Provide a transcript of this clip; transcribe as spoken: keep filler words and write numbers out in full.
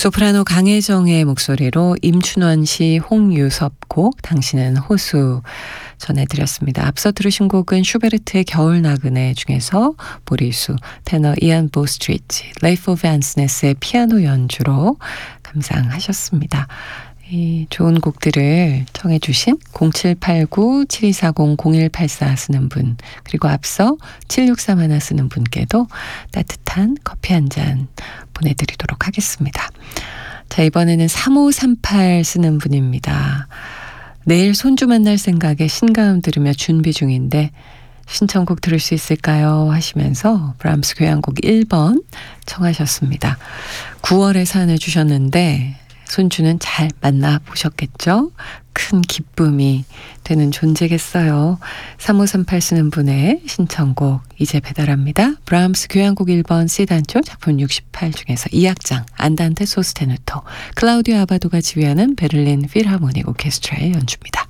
소프라노 강혜정의 목소리로 임춘원 씨, 홍유섭 곡 당신은 호수 전해드렸습니다. 앞서 들으신 곡은 슈베르트의 겨울 나그네 중에서 보리수, 테너 이안 보스트리치, 레이프 밴스네스의 피아노 연주로 감상하셨습니다. 이 좋은 곡들을 청해 주신 공칠팔구 칠이사공 공일팔사 쓰는 분, 그리고 앞서 칠육삼 하나 쓰는 분께도 따뜻한 커피 한 잔 보내드리도록 하겠습니다. 자, 이번에는 삼오삼팔 쓰는 분입니다. 내일 손주 만날 생각에 신가음 들으며 준비 중인데 신청곡 들을 수 있을까요? 하시면서 브람스 교향곡 일 번 청하셨습니다. 구월에 사연을 주셨는데 손주는 잘 만나보셨겠죠? 큰 기쁨이 되는 존재겠어요. 삼오삼팔 쓰는 분의 신청곡 이제 배달합니다. 브람스 교향곡 일 번 C단조 작품 육십팔 중에서 이 악장 안단테 소스테누토, 클라우디오 아바도가 지휘하는 베를린 필하모닉 오케스트라의 연주입니다.